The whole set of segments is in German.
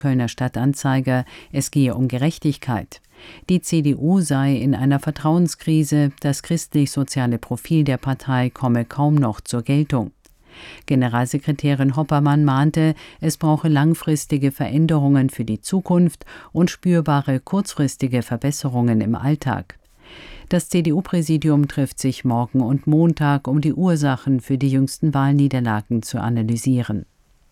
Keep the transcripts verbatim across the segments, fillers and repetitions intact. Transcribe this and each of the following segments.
Kölner Stadtanzeiger, es gehe um Gerechtigkeit. Die C D U sei in einer Vertrauenskrise, das christlich-soziale Profil der Partei komme kaum noch zur Geltung. Generalsekretärin Hoppermann mahnte, es brauche langfristige Veränderungen für die Zukunft und spürbare kurzfristige Verbesserungen im Alltag. Das C D U-Präsidium trifft sich morgen und Montag, um die Ursachen für die jüngsten Wahlniederlagen zu analysieren.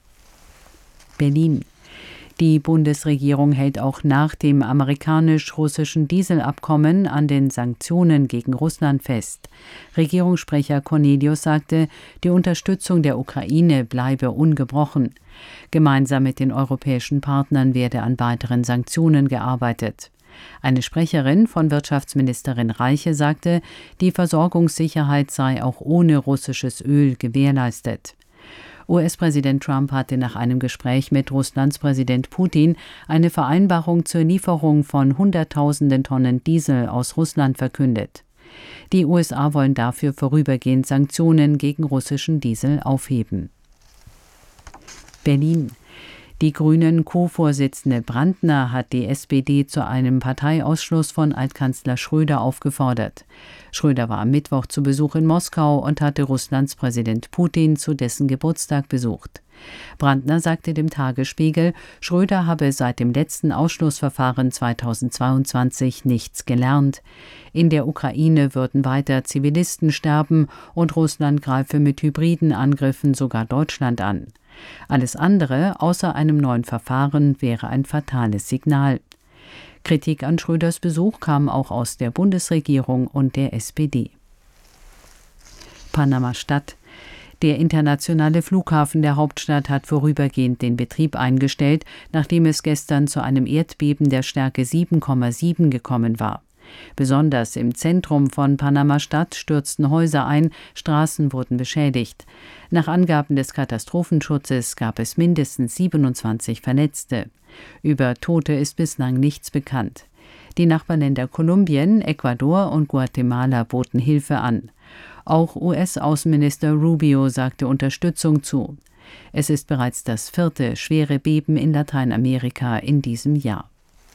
Berlin. Die Bundesregierung hält auch nach dem amerikanisch-russischen Dieselabkommen an den Sanktionen gegen Russland fest. Regierungssprecher Cornelius sagte, die Unterstützung der Ukraine bleibe ungebrochen. Gemeinsam mit den europäischen Partnern werde an weiteren Sanktionen gearbeitet. Eine Sprecherin von Wirtschaftsministerin Reiche sagte, die Versorgungssicherheit sei auch ohne russisches Öl gewährleistet. U S-Präsident Trump hatte nach einem Gespräch mit Russlands Präsident Putin eine Vereinbarung zur Lieferung von Hunderttausenden Tonnen Diesel aus Russland verkündet. Die U S A wollen dafür vorübergehend Sanktionen gegen russischen Diesel aufheben. Berlin. Die Grünen-Co-Vorsitzende Brandner hat die S P D zu einem Parteiausschluss von Altkanzler Schröder aufgefordert. Schröder war am Mittwoch zu Besuch in Moskau und hatte Russlands Präsident Putin zu dessen Geburtstag besucht. Brandner sagte dem Tagesspiegel, Schröder habe seit dem letzten Ausschlussverfahren zweitausendzweiundzwanzig nichts gelernt. In der Ukraine würden weiter Zivilisten sterben und Russland greife mit hybriden Angriffen sogar Deutschland an. Alles andere außer einem neuen Verfahren wäre ein fatales Signal. Kritik an Schröders Besuch kam auch aus der Bundesregierung und der S P D. Panama-Stadt. Der internationale Flughafen der Hauptstadt hat vorübergehend den Betrieb eingestellt, nachdem es gestern zu einem Erdbeben der Stärke sieben Komma sieben gekommen war. Besonders im Zentrum von Panama-Stadt stürzten Häuser ein, Straßen wurden beschädigt. Nach Angaben des Katastrophenschutzes gab es mindestens siebenundzwanzig Verletzte. Über Tote ist bislang nichts bekannt. Die Nachbarländer Kolumbien, Ecuador und Guatemala boten Hilfe an. Auch U S-Außenminister Rubio sagte Unterstützung zu. Es ist bereits das vierte schwere Beben in Lateinamerika in diesem Jahr.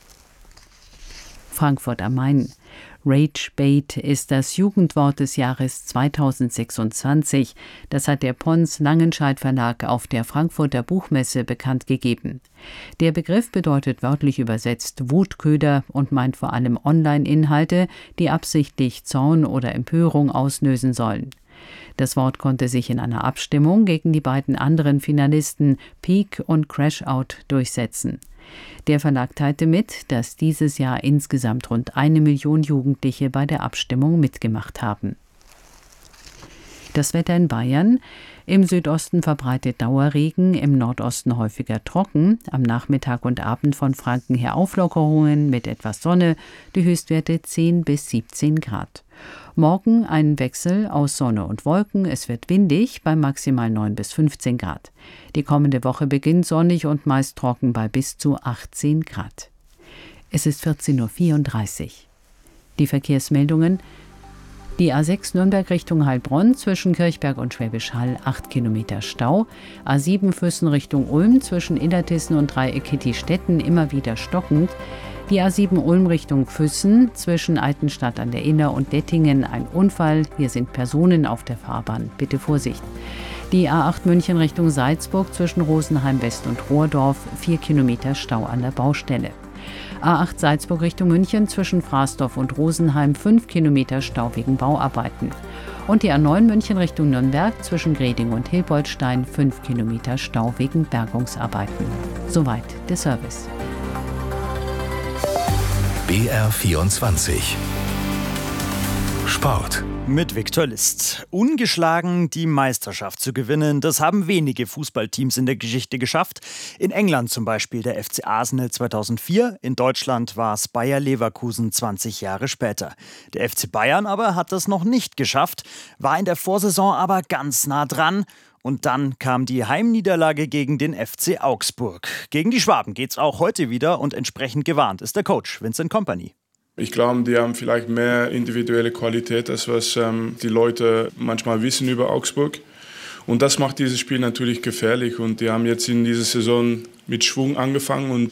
Frankfurt am Main. Ragebait ist das Jugendwort des Jahres zweitausendsechsundzwanzig. Das hat der Pons Langenscheidt Verlag auf der Frankfurter Buchmesse bekannt gegeben. Der Begriff bedeutet wörtlich übersetzt Wutköder und meint vor allem Online-Inhalte, die absichtlich Zorn oder Empörung auslösen sollen. Das Wort konnte sich in einer Abstimmung gegen die beiden anderen Finalisten Peak und Crashout durchsetzen. Der Verlag teilte mit, dass dieses Jahr insgesamt rund eine Million Jugendliche bei der Abstimmung mitgemacht haben. Das Wetter in Bayern: Im Südosten verbreitet Dauerregen, im Nordosten häufiger trocken, am Nachmittag und Abend von Franken her Auflockerungen mit etwas Sonne, die Höchstwerte zehn bis siebzehn Grad. Morgen ein Wechsel aus Sonne und Wolken, es wird windig bei maximal neun bis fünfzehn Grad. Die kommende Woche beginnt sonnig und meist trocken bei bis zu achtzehn Grad. Es ist vierzehn Uhr vierunddreißig. Die Verkehrsmeldungen: Die A sechs Nürnberg Richtung Heilbronn zwischen Kirchberg und Schwäbisch Hall acht Kilometer Stau. A sieben Füssen Richtung Ulm zwischen Illertissen und Dreieck Kittistetten immer wieder stockend. Die A sieben Ulm Richtung Füssen zwischen Altenstadt an der Inner und Dettingen ein Unfall. Hier sind Personen auf der Fahrbahn. Bitte Vorsicht. Die A acht München Richtung Salzburg zwischen Rosenheim West und Rohrdorf vier Kilometer Stau an der Baustelle. A acht Salzburg Richtung München zwischen Fraßdorf und Rosenheim fünf Kilometer Stau wegen Bauarbeiten. Und die A neun München Richtung Nürnberg zwischen Greding und Hilboldstein fünf Kilometer Stau wegen Bergungsarbeiten. Soweit der Service. B R vierundzwanzig Sport. Mit Viktor List. Ungeschlagen die Meisterschaft zu gewinnen, das haben wenige Fußballteams in der Geschichte geschafft. In England zum Beispiel der F C Arsenal zweitausendvier, in Deutschland war es Bayer Leverkusen zwanzig Jahre später. Der F C Bayern aber hat das noch nicht geschafft, war in der Vorsaison aber ganz nah dran. Und dann kam die Heimniederlage gegen den F C Augsburg. Gegen die Schwaben geht's auch heute wieder und entsprechend gewarnt ist der Coach Vincent Kompany. Ich glaube, die haben vielleicht mehr individuelle Qualität, als was ähm, die Leute manchmal wissen über Augsburg. Und das macht dieses Spiel natürlich gefährlich. Und die haben jetzt in dieser Saison mit Schwung angefangen und